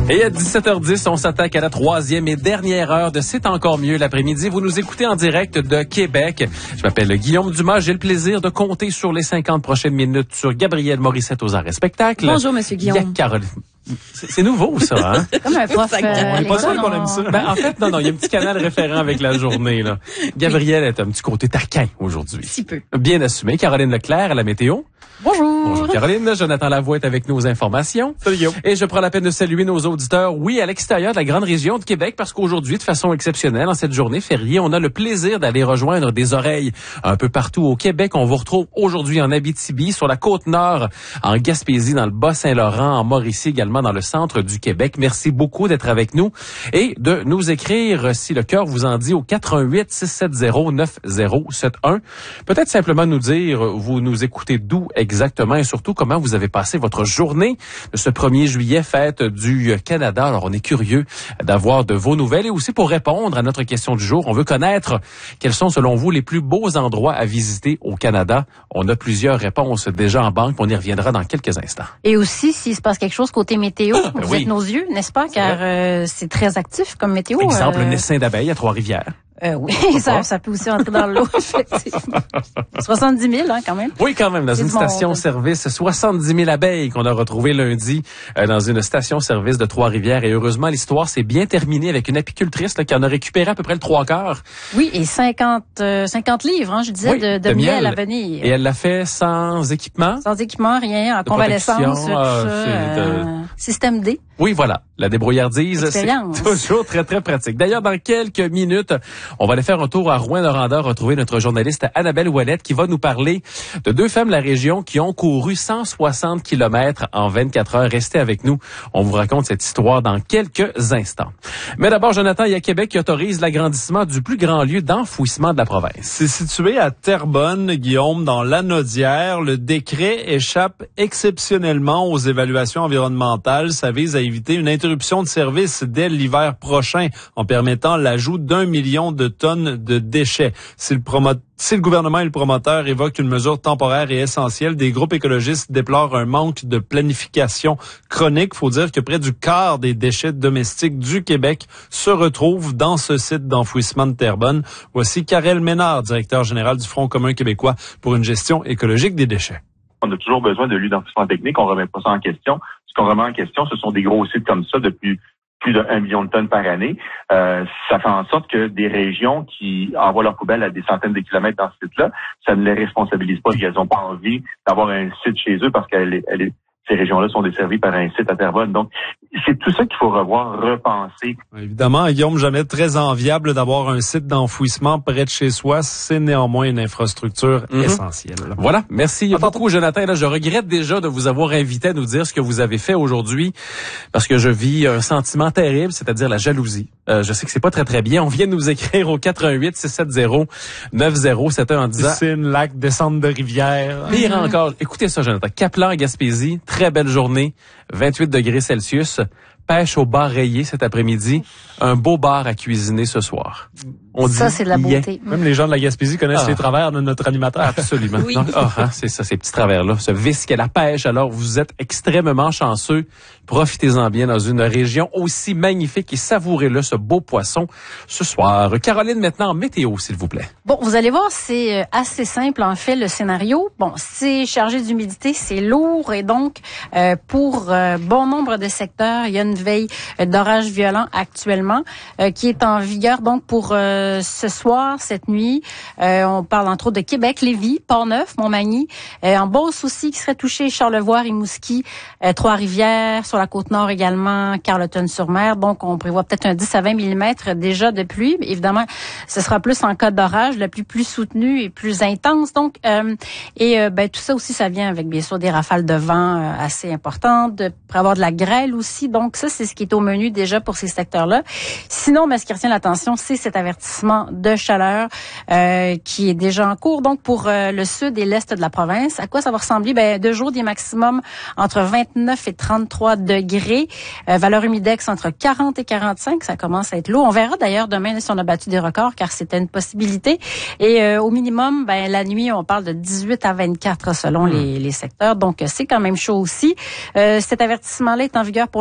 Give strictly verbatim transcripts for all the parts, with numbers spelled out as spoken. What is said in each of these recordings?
Et à dix-sept heures dix, on s'attaque à la troisième et dernière heure de C'est encore mieux l'après-midi. Vous nous écoutez en direct de Québec. Je m'appelle Guillaume Dumas. J'ai le plaisir de compter sur les cinquante prochaines minutes sur Gabriel Morissette aux arts et spectacles. Bonjour, Monsieur Guillaume. Il y a Caroline. C'est, c'est nouveau, ça, hein? Comme un prof. Euh, on n'est pas sûr qu'on aime ça. Ben, en fait, non, non, il y a un petit canal référent avec la journée, là. Gabriel est un petit côté taquin aujourd'hui. Si peu. Bien assumé. Caroline Leclerc à la météo. Bonjour. Bonjour Caroline, Jonathan Lavoie est avec nous aux informations. Salut Guillaume. Et je prends la peine de saluer nos auditeurs, oui, à l'extérieur de la grande région de Québec, parce qu'aujourd'hui, de façon exceptionnelle, en cette journée fériée, on a le plaisir d'aller rejoindre des oreilles un peu partout au Québec. On vous retrouve aujourd'hui en Abitibi, sur la Côte-Nord, en Gaspésie, dans le Bas-Saint-Laurent, en Mauricie, également dans le centre du Québec. Merci beaucoup d'être avec nous et de nous écrire, si le cœur vous en dit, au quatre un huit, six sept zéro, neuf zéro sept un. Peut-être simplement nous dire, vous nous écoutez d'où exactement et surtout comment vous avez passé votre journée de ce premier juillet, fête du Canada. Alors, on est curieux d'avoir de vos nouvelles et aussi pour répondre à notre question du jour, on veut connaître quels sont selon vous les plus beaux endroits à visiter au Canada. On a plusieurs réponses déjà en banque, on y reviendra dans quelques instants. Et aussi, s'il se passe quelque chose côté météo, ah, vous oui. êtes nos yeux, n'est-ce pas? Car euh, c'est très actif comme météo. Exemple, euh... le Nessin d'abeilles à Trois-Rivières. Euh, oui, ça, ça peut aussi entrer dans l'eau, effectivement. soixante-dix mille, hein, quand même. Oui, quand même, dans c'est une station-service, soixante-dix mille abeilles qu'on a retrouvées lundi euh, dans une station-service de Trois-Rivières. Et heureusement, l'histoire s'est bien terminée avec une apicultrice là, qui en a récupéré à peu près le trois quarts. Oui, et cinquante, euh, cinquante livres, hein, je disais, oui, de, de, de miel, miel à venir. Et elle l'a fait sans équipement. Sans équipement, rien, en convalescence, tout euh, ça, euh, de... système D. Oui, voilà. La débrouillardise, Expérience. C'est toujours très, très pratique. D'ailleurs, dans quelques minutes, on va aller faire un tour à Rouyn-Noranda, retrouver notre journaliste Annabelle Ouellette qui va nous parler de deux femmes de la région qui ont couru cent soixante kilomètres en vingt-quatre heures. Restez avec nous. On vous raconte cette histoire dans quelques instants. Mais d'abord, Jonathan, il y a Québec qui autorise l'agrandissement du plus grand lieu d'enfouissement de la province. C'est situé à Terrebonne, Guillaume, dans l'Anaudière. Le décret échappe exceptionnellement aux évaluations environnementales. Ça vise à éviter une interruption de service dès l'hiver prochain en permettant l'ajout d'un million de tonnes de déchets. Si le, promo- si le gouvernement et le promoteur évoquent une mesure temporaire et essentielle, des groupes écologistes déplorent un manque de planification chronique. Faut dire que près du quart des déchets domestiques du Québec se retrouvent dans ce site d'enfouissement de Terrebonne. Voici Karel Ménard, directeur général du Front commun québécois pour une gestion écologique des déchets. On a toujours besoin de lieux d'enfouissement technique. On ne remet pas ça en question. Ce qu'on remet en question, ce sont des gros sites comme ça depuis plus d'un million de tonnes par année. Euh, ça fait en sorte que des régions qui envoient leurs poubelles à des centaines de kilomètres dans ce site-là, ça ne les responsabilise pas. Elles n'ont pas envie d'avoir un site chez eux parce qu'elle est, elle est, ces régions-là sont desservies par un site à Terrebonne. Donc, c'est tout ça qu'il faut revoir, repenser. Évidemment, Guillaume, jamais très enviable d'avoir un site d'enfouissement près de chez soi. C'est néanmoins une infrastructure mm-hmm. essentielle. Voilà. Merci beaucoup, Jonathan. Là, je regrette déjà de vous avoir invité à nous dire ce que vous avez fait aujourd'hui parce que je vis un sentiment terrible, c'est-à-dire la jalousie. Euh, je sais que c'est pas très, très bien. On vient de nous écrire au quatre un huit, six sept zéro, neuf zéro sept un en disant... Piscine, lac, descente de rivière. Pire encore. Écoutez ça, Jonathan. Caplan, Gaspésie. Très belle journée, vingt-huit degrés Celsius, pêche au bar rayé cet après-midi, un beau bar à cuisiner ce soir. On ça, dit, c'est de la beauté. Yeah. Même les gens de la Gaspésie connaissent ah. les travers de notre animateur. Absolument. Oui. Non, oh, hein, c'est ça, ces petits travers-là. Ce vice qu'est la pêche. Alors, vous êtes extrêmement chanceux. Profitez-en bien dans une région aussi magnifique et savourez-le, ce beau poisson, ce soir. Caroline, maintenant, météo, s'il vous plaît. Bon, vous allez voir, c'est assez simple, en fait, le scénario. Bon, c'est chargé d'humidité, c'est lourd et donc, euh, pour euh, bon nombre de secteurs, il y a une veille d'orage violent actuellement euh, qui est en vigueur donc pour euh, ce soir, cette nuit. Euh, on parle entre autres de Québec, Lévis, Port-Neuf, Montmagny, euh, en Beauce aussi qui serait touché, Charlevoix, Rimouski, euh, Trois-Rivières, sur la Côte-Nord également, Carleton-sur-Mer. Donc, on prévoit peut-être un dix à vingt millimètres déjà de pluie. Mais évidemment, ce sera plus en cas d'orage, la pluie plus soutenue et plus intense. Donc, euh, et euh, ben tout ça aussi, ça vient avec bien sûr des rafales de vent euh, assez importantes, de, pour avoir de la grêle aussi. Donc, ça, c'est ce qui est au menu déjà pour ces secteurs-là. Sinon, ben, ce qui retient l'attention, c'est cet avertissement de chaleur euh, qui est déjà en cours. Donc, pour euh, le sud et l'est de la province, à quoi ça va ressembler? Ben, deux jours, des maximums entre vingt-neuf et trente-trois degrés. Euh, valeur humidex entre quarante et quarante-cinq. Ça commence à être lourd. On verra d'ailleurs demain si on a battu des records, car c'était une possibilité. Et euh, au minimum, ben, la nuit, on parle de dix-huit à vingt-quatre selon mmh. les, les secteurs. Donc, c'est quand même chaud aussi. Euh, cet avertissement-là est en vigueur pour l'est de la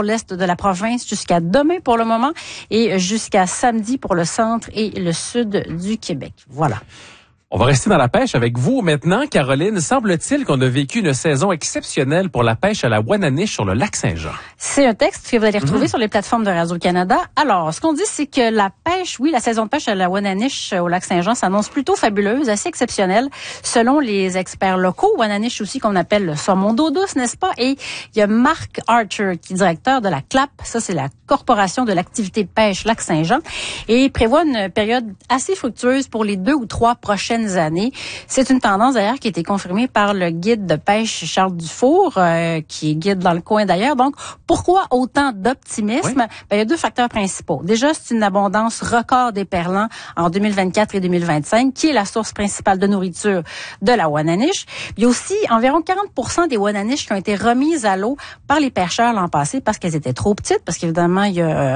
la province jusqu'à demain pour le moment et jusqu'à samedi pour le centre et le sud du Québec. Voilà. On va rester dans la pêche avec vous maintenant, Caroline. Semble-t-il qu'on a vécu une saison exceptionnelle pour la pêche à la Wananiche sur le lac Saint-Jean. C'est un texte que vous allez retrouver mmh. sur les plateformes de Radio-Canada. Alors, ce qu'on dit, c'est que la pêche, oui, la saison de pêche à la Wananiche au lac Saint-Jean s'annonce plutôt fabuleuse, assez exceptionnelle, selon les experts locaux. Wananiche aussi qu'on appelle le saumon d'eau douce, n'est-ce pas? Et il y a Mark Archer, qui est directeur de la C L A P. Ça, c'est la Corporation de l'activité pêche lac Saint-Jean. Et il prévoit une période assez fructueuse pour les deux ou trois prochaines années. C'est une tendance d'ailleurs qui a été confirmée par le guide de pêche Charles Dufour, euh, qui est guide dans le coin d'ailleurs. Donc, pourquoi autant d'optimisme? Oui. Ben, il y a deux facteurs principaux. Déjà, c'est une abondance record d'éperlans en deux mille vingt-quatre et deux mille vingt-cinq, qui est la source principale de nourriture de la Wananiche. Il y a aussi environ quarante pour cent des Wananiches qui ont été remises à l'eau par les pêcheurs l'an passé parce qu'elles étaient trop petites, parce qu'évidemment, il y a euh,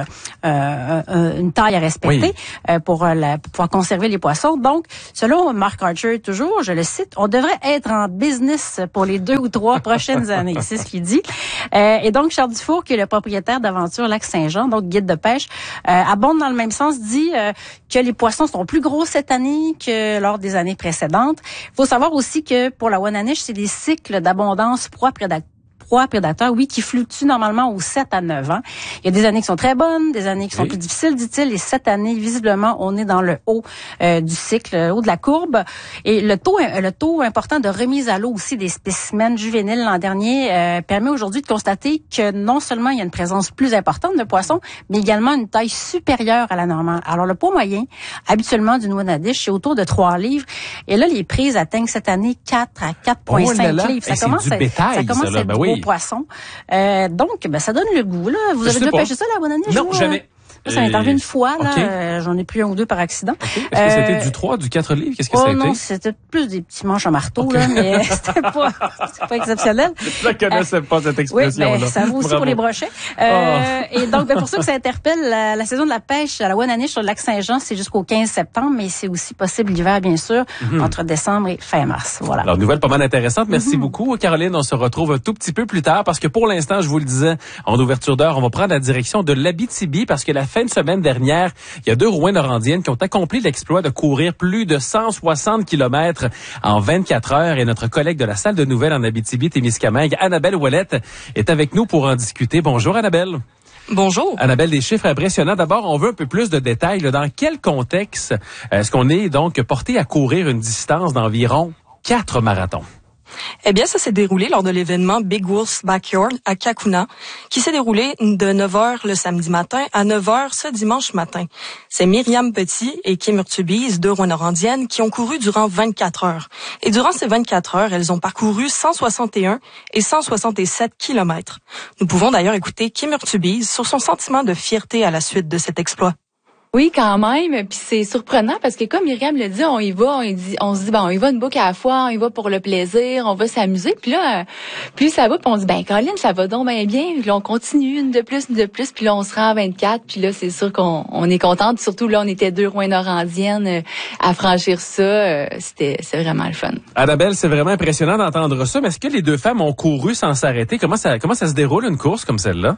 euh, une taille à respecter oui. euh, pour, la, pour pouvoir conserver les poissons. Donc, selon Mark Archer, toujours, je le cite, on devrait être en business pour les deux ou trois prochaines années. C'est ce qu'il dit. Euh, et donc, Charles Dufour, qui est le propriétaire d'Aventure Lac Saint-Jean, donc guide de pêche, euh, abonde dans le même sens, dit euh, que les poissons sont plus gros cette année que lors des années précédentes. Il faut savoir aussi que pour la Wananiche, c'est des cycles d'abondance proie-prédateur. Proies prédateurs, oui, qui fluctuent normalement aux sept à neuf ans. Il y a des années qui sont très bonnes, des années qui sont oui. plus difficiles, dit-il, et cette année, visiblement, on est dans le haut euh, du cycle, le haut de la courbe. Et le taux le taux important de remise à l'eau aussi des spécimens juvéniles l'an dernier euh, permet aujourd'hui de constater que non seulement il y a une présence plus importante de poissons, mais également une taille supérieure à la normale. Alors, le poids moyen, habituellement, d'une Wananiche, c'est autour de trois livres. Et là, les prises atteignent cette année quatre à quatre virgule cinq oh livres. Ça hey, commence à être, ça commence à être ben oui. poisson. Euh, donc, ben, ça donne le goût, là. Vous je avez déjà pas. pêché ça, la Wananiche? Non, jamais. Ça, ça m'est arrivé une fois, là. Okay. Euh, j'en ai pris un ou deux par accident. Okay. Est-ce que euh, c'était du trois, du quatre livres? Qu'est-ce que oh, ça a été? Non, c'était plus des petits manches à marteau, okay. là, mais c'était pas, c'était pas exceptionnel. Je ne connaissais euh, pas cette expression-là. Oui, ben, ça vaut aussi Bravo. Pour les brochets. Euh, oh. Et donc, ben, pour ça que ça interpelle, la, la saison de la pêche à la Wananiche sur le lac Saint-Jean, c'est jusqu'au quinze septembre, mais c'est aussi possible l'hiver, bien sûr, mm-hmm. entre décembre et fin mars. Voilà. Alors, nouvelle pas mal intéressante. Merci mm-hmm. beaucoup, Caroline. On se retrouve un tout petit peu plus tard parce que pour l'instant, je vous le disais, en ouverture d'heure, on va prendre la direction de l'Abitibi parce que la fin de semaine dernière, il y a deux Rouyn-Norandiennes qui ont accompli l'exploit de courir plus de cent soixante kilomètres en vingt-quatre heures. Et notre collègue de la salle de nouvelles en Abitibi-Témiscamingue, Annabelle Ouellette, est avec nous pour en discuter. Bonjour, Annabelle. Bonjour. Annabelle, des chiffres impressionnants. D'abord, on veut un peu plus de détails. Là. Dans quel contexte est-ce qu'on est donc porté à courir une distance d'environ quatre marathons? Eh bien, ça s'est déroulé lors de l'événement Big Wolf's Backyard à Kakuna, qui s'est déroulé de neuf heures le samedi matin à neuf heures ce dimanche matin. C'est Myriam Petit et Kim Urtubise, deux Rouyn-Norandiennes, qui ont couru durant vingt-quatre heures. Et durant ces vingt-quatre heures, elles ont parcouru cent soixante et un et cent soixante-sept kilomètres. Nous pouvons d'ailleurs écouter Kim Urtubise sur son sentiment de fierté à la suite de cet exploit. Oui, quand même. Puis c'est surprenant parce que comme Myriam le dit, on y va, on, y dit, on se dit, bon, on y va une boucle à la fois, on y va pour le plaisir, on va s'amuser. Puis là, plus ça va, puis on dit, ben Colin, ça va donc bien bien. Puis là, on continue une de plus, une de plus. Puis là, on se rend à vingt-quatre. Puis là, c'est sûr qu'on on est contente. Surtout là, on était deux Rouyn-Norandiennes à franchir ça. C'était c'est vraiment le fun. Annabelle, c'est vraiment impressionnant d'entendre ça. Mais est-ce que les deux femmes ont couru sans s'arrêter? Comment ça, comment ça se déroule une course comme celle-là?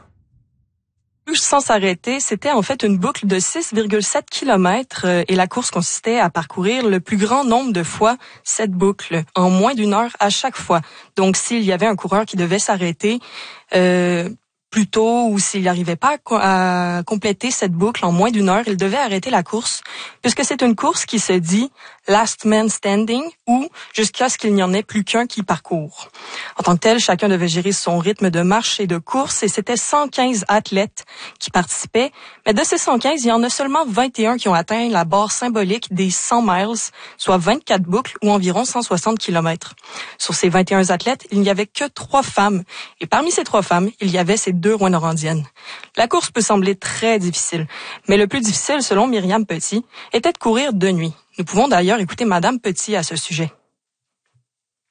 Sans s'arrêter, c'était en fait une boucle de six virgule sept kilomètres et la course consistait à parcourir le plus grand nombre de fois cette boucle en moins d'une heure à chaque fois. Donc, s'il y avait un coureur qui devait s'arrêter euh, plus tôt ou s'il n'arrivait pas à, à compléter cette boucle en moins d'une heure, il devait arrêter la course puisque c'est une course qui se dit last man standing ou jusqu'à ce qu'il n'y en ait plus qu'un qui parcourt. En tant que tel, chacun devait gérer son rythme de marche et de course et c'était cent quinze athlètes qui participaient. Mais de ces cent quinze, il y en a seulement vingt et un qui ont atteint la barre symbolique des cent miles, soit vingt-quatre boucles ou environ cent soixante kilomètres. Sur ces vingt et un athlètes, il n'y avait que trois femmes. Et parmi ces trois femmes, il y avait ces deux Rouyn-Norandiennes. La course peut sembler très difficile, mais le plus difficile, selon Myriam Petit, était de courir de nuit. Nous pouvons d'ailleurs écouter Madame Petit à ce sujet.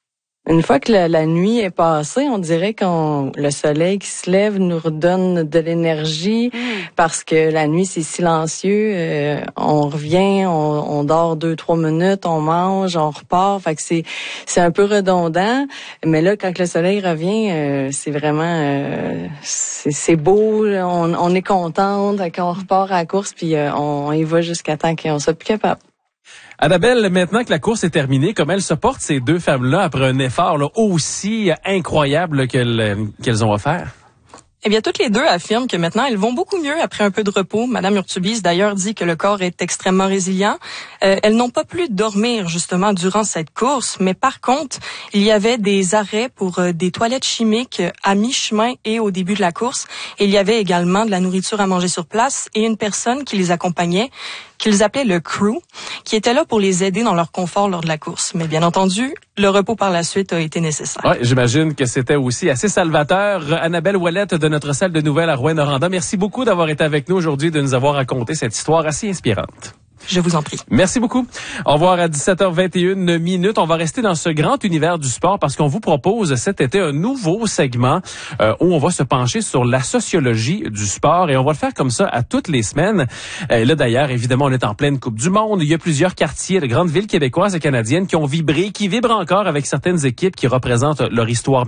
Une fois que la, la nuit est passée, on dirait qu'on le soleil qui se lève nous redonne de l'énergie mmh. parce que la nuit c'est silencieux. Euh, on revient, on, on dort deux trois minutes, on mange, on repart. Fait que c'est c'est un peu redondant. Mais là, quand le soleil revient, euh, c'est vraiment euh, c'est, c'est beau. On, on est contente quand on repart à la course, puis euh, on, on y va jusqu'à temps qu'on soit plus capable. Annabelle, maintenant que la course est terminée, comment elles se portent ces deux femmes-là après un effort là, aussi incroyable qu'elles, qu'elles ont offert? Eh bien, toutes les deux affirment que maintenant, elles vont beaucoup mieux après un peu de repos. Madame Urtubise, d'ailleurs, dit que le corps est extrêmement résilient. Euh, elles n'ont pas pu dormir, justement, durant cette course. Mais par contre, il y avait des arrêts pour euh, des toilettes chimiques à mi-chemin et au début de la course. Et il y avait également de la nourriture à manger sur place et une personne qui les accompagnait, qu'ils appelaient le crew, qui était là pour les aider dans leur confort lors de la course. Mais bien entendu, le repos par la suite a été nécessaire. Ouais, j'imagine que c'était aussi assez salvateur. Annabelle Ouellette de notre salle de nouvelles à Rouyn-Noranda, merci beaucoup d'avoir été avec nous aujourd'hui, de nous avoir raconté cette histoire assez inspirante. Je vous en prie. Merci beaucoup. Au revoir à dix-sept heures vingt et une minutes. On va rester dans ce grand univers du sport parce qu'on vous propose cet été un nouveau segment euh, où on va se pencher sur la sociologie du sport et on va le faire comme ça à toutes les semaines. Euh, là d'ailleurs, évidemment, on est en pleine Coupe du Monde. Il y a plusieurs quartiers de grandes villes québécoises et canadiennes qui ont vibré, qui vibrent encore avec certaines équipes qui représentent leur histoire